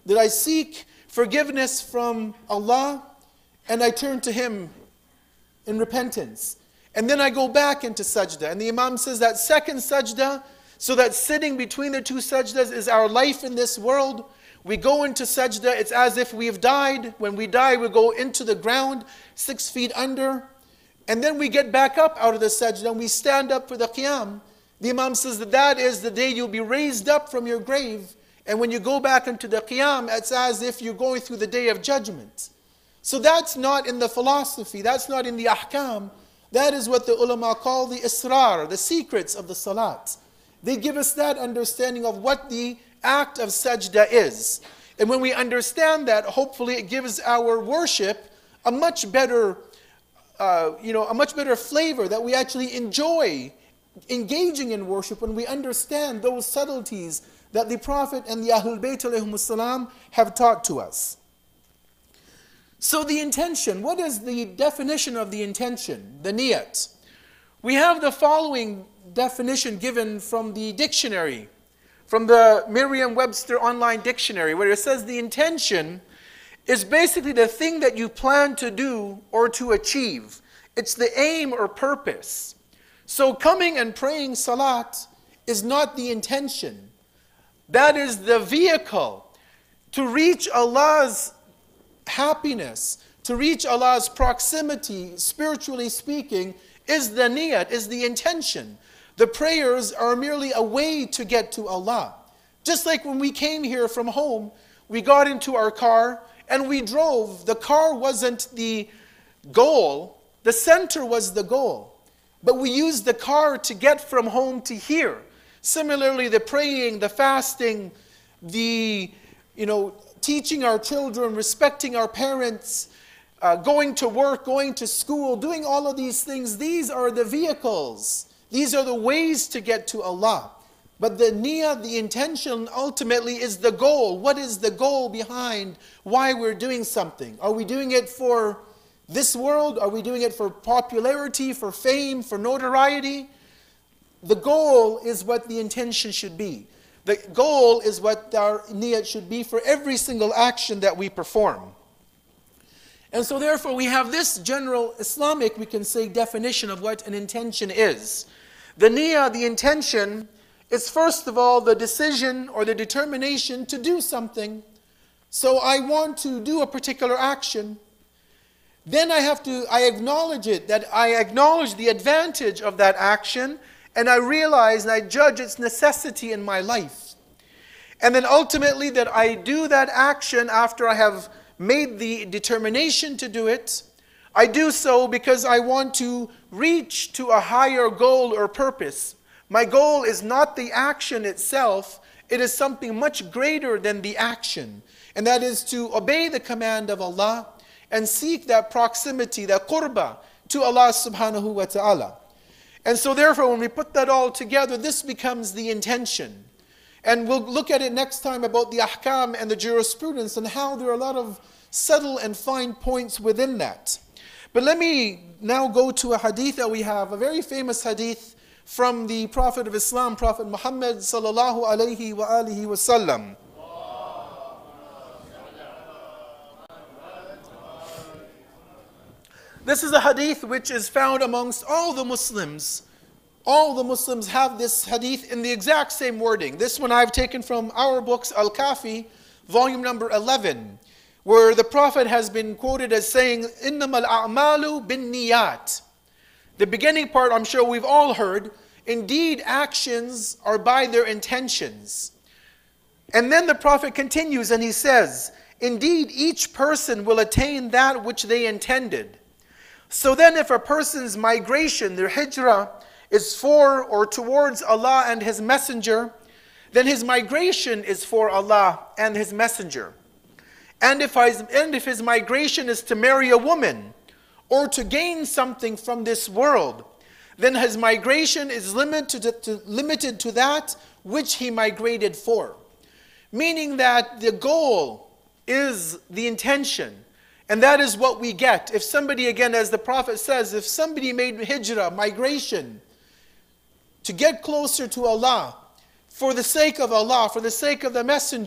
that I seek forgiveness from Allah and I turn to Him in repentance. And then I go back into sajda. And the Imam says that second sajda, so that sitting between the two sajdas is our life in this world. We go into sajda, it's as if we've died. When we die, we go into the ground, 6 feet under. And then we get back up out of the sajda and we stand up for the qiyam. The Imam says that that is the day you'll be raised up from your grave. And when you go back into the qiyam, it's as if you're going through the day of judgment. So that's not in the philosophy, that's not in the ahkam. That is what the ulama call the israr, the secrets of the salat. They give us that understanding of what the act of sajda is. And when we understand that, hopefully it gives our worship a much better, a much better flavor, that we actually enjoy engaging in worship when we understand those subtleties that the Prophet and the Ahlul Bayt alayhimus salam have taught to us. So the intention, what is the definition of the intention, the niyat? We have the following definition given from the dictionary, from the Merriam-Webster online dictionary, where it says the intention is basically the thing that you plan to do or to achieve. It's the aim or purpose. So coming and praying salat is not the intention. That is the vehicle to reach Allah's happiness, to reach Allah's proximity, spiritually speaking, is the niyat, is the intention. The prayers are merely a way to get to Allah. Just like when we came here from home, we got into our car and we drove. The car wasn't the goal, the center was the goal. But we used the car to get from home to here. Similarly, the praying, the fasting, the teaching our children, respecting our parents, going to work, going to school, doing all of these things, these are the vehicles. These are the ways to get to Allah. But the niyyah, the intention, ultimately is the goal. What is the goal behind why we're doing something? Are we doing it for this world? Are we doing it for popularity, for fame, for notoriety? The goal is what the intention should be. The goal is what our niyyat should be for every single action that we perform. And so therefore we have this general Islamic, we can say, definition of what an intention is. The niyyah, the intention, is first of all the decision or the determination to do something. So I want to do a particular action. Then I acknowledge it, that I acknowledge the advantage of that action, and I realize and I judge its necessity in my life. And then ultimately that I do that action after I have made the determination to do it. I do so because I want to reach to a higher goal or purpose. My goal is not the action itself, it is something much greater than the action. And that is to obey the command of Allah and seek that proximity, that qurbah to Allah subhanahu wa ta'ala. And so therefore when we put that all together, this becomes the intention. And we'll look at it next time about the ahkam and the jurisprudence and how there are a lot of subtle and fine points within that. But let me now go to a hadith that we have, a very famous hadith from the Prophet of Islam, Prophet Muhammad sallallahu alayhi wa alihi wa sallam. This is a hadith which is found amongst all the Muslims. All the Muslims have this hadith in the exact same wording. This one I've taken from our books, Al-Kafi, volume number 11, where the Prophet has been quoted as saying, إِنَّمَا الْأَعْمَالُ بِالنِّيَّاتِ. The beginning part I'm sure we've all heard. Indeed, actions are by their intentions. And then the Prophet continues and he says, indeed, each person will attain that which they intended. So then if a person's migration, their hijrah, is for or towards Allah and His Messenger, then his migration is for Allah and His Messenger. And if his migration is to marry a woman or to gain something from this world, then his migration is limited to that which he migrated for. Meaning that the goal is the intention. And that is what we get. If somebody, again, as the Prophet says, if somebody made hijrah, migration, to get closer to Allah, for the sake of Allah, for the sake of the Messenger,